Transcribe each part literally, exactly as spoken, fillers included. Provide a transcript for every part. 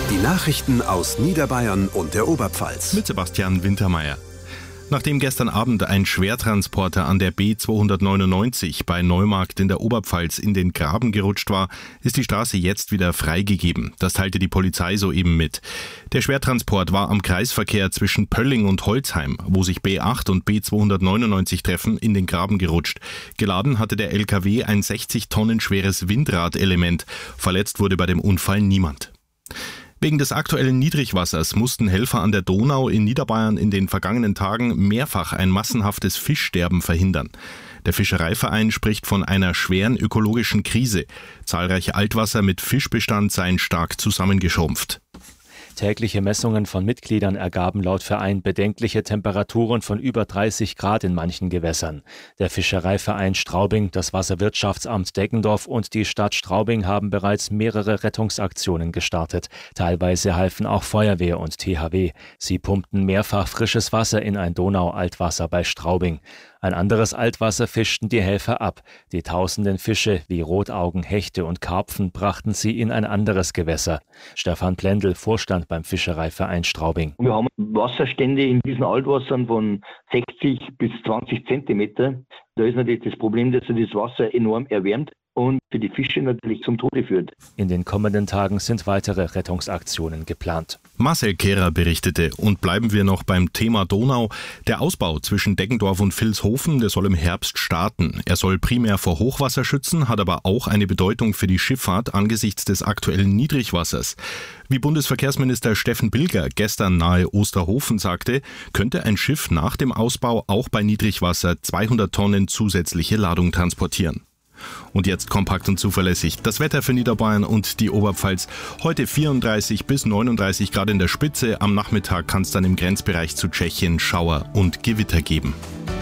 Die Nachrichten aus Niederbayern und der Oberpfalz. Mit Sebastian Wintermeyer. Nachdem gestern Abend ein Schwertransporter an der B zweihundertneunundneunzig bei Neumarkt in der Oberpfalz in den Graben gerutscht war, ist die Straße jetzt wieder freigegeben. Das teilte die Polizei soeben mit. Der Schwertransport war am Kreisverkehr zwischen Pölling und Holzheim, wo sich B acht und B zweihundertneunundneunzig treffen, in den Graben gerutscht. Geladen hatte der L K W ein sechzig Tonnen schweres Windradelement. Verletzt wurde bei dem Unfall niemand. Wegen des aktuellen Niedrigwassers mussten Helfer an der Donau in Niederbayern in den vergangenen Tagen mehrfach ein massenhaftes Fischsterben verhindern. Der Fischereiverein spricht von einer schweren ökologischen Krise. Zahlreiche Altwasser mit Fischbestand seien stark zusammengeschrumpft. Tägliche Messungen von Mitgliedern ergaben laut Verein bedenkliche Temperaturen von über dreißig Grad in manchen Gewässern. Der Fischereiverein Straubing, das Wasserwirtschaftsamt Deggendorf und die Stadt Straubing haben bereits mehrere Rettungsaktionen gestartet. Teilweise halfen auch Feuerwehr und T H W. Sie pumpten mehrfach frisches Wasser in ein Donau-Altwasser bei Straubing. Ein anderes Altwasser fischten die Helfer ab. Die tausenden Fische wie Rotaugen, Hechte und Karpfen brachten sie in ein anderes Gewässer. Stefan Plendl, Vorstand beim Fischereiverein Straubing. Wir haben Wasserstände in diesen Altwassern von sechzig bis zwanzig Zentimeter. Da ist natürlich das Problem, dass sich das Wasser enorm erwärmt und für die Fische natürlich zum Tode führt. In den kommenden Tagen sind weitere Rettungsaktionen geplant. Marcel Kehrer berichtete. Und bleiben wir noch beim Thema Donau. Der Ausbau zwischen Deggendorf und Vilshofen, der soll im Herbst starten. Er soll primär vor Hochwasser schützen, hat aber auch eine Bedeutung für die Schifffahrt angesichts des aktuellen Niedrigwassers. Wie Bundesverkehrsminister Steffen Bilger gestern nahe Osterhofen sagte, könnte ein Schiff nach dem Ausbau auch bei Niedrigwasser zweihundert Tonnen zusätzliche Ladung transportieren. Und jetzt kompakt und zuverlässig das Wetter für Niederbayern und die Oberpfalz. Heute vierunddreißig bis neununddreißig Grad in der Spitze. Am Nachmittag kann es dann im Grenzbereich zu Tschechien Schauer und Gewitter geben.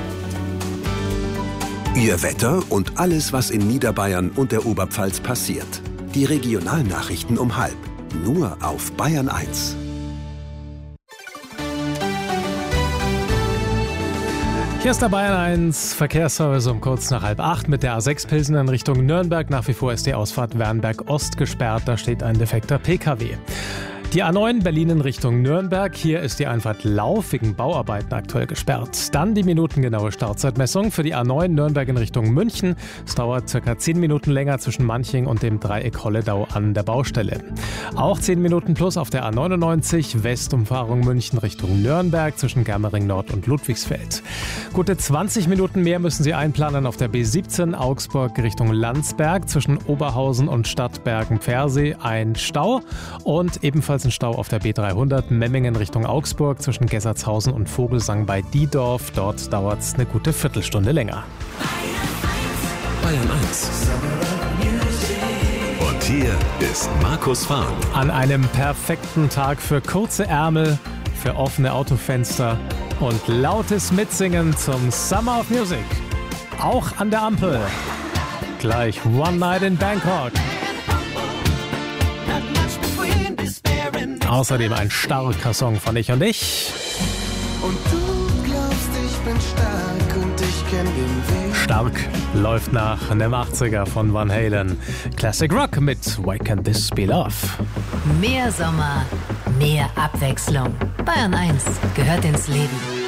Ihr Wetter und alles, was in Niederbayern und der Oberpfalz passiert. Die Regionalnachrichten um halb. Nur auf Bayern eins. Hier ist der Bayern eins Verkehrsservice um kurz nach halb acht mit der A sechs Pilsen in Richtung Nürnberg. Nach wie vor ist die Ausfahrt Wernberg Ost gesperrt, da steht ein defekter P K W. Die A neun Berlin in Richtung Nürnberg. Hier ist die Einfahrt Lauf wegen Bauarbeiten aktuell gesperrt. Dann die minutengenaue Startzeitmessung für die A neun Nürnberg in Richtung München. Es dauert ca. zehn Minuten länger zwischen Manching und dem Dreieck Holledau an der Baustelle. Auch zehn Minuten plus auf der A neunundneunzig Westumfahrung München Richtung Nürnberg zwischen Germering Nord und Ludwigsfeld. Gute zwanzig Minuten mehr müssen Sie einplanen auf der B siebzehn Augsburg Richtung Landsberg zwischen Oberhausen und Stadtbergen-Pfersee ein Stau und ebenfalls ein Stau auf der B dreihundert Memmingen Richtung Augsburg zwischen Gessertshausen und Vogelsang bei Diedorf. Dort dauert es eine gute Viertelstunde länger. Bayern eins. Und hier ist Markus Fahn. An einem perfekten Tag für kurze Ärmel, für offene Autofenster und lautes Mitsingen zum Summer of Music. Auch an der Ampel. Gleich One Night in Bangkok. Außerdem ein starker Song von Ich und Ich. Und du glaubst, ich bin stark und ich kenn den Weg. Stark läuft nach einem achtziger von Van Halen. Classic Rock mit Why Can't This Be Love? Mehr Sommer, mehr Abwechslung. Bayern eins gehört ins Leben.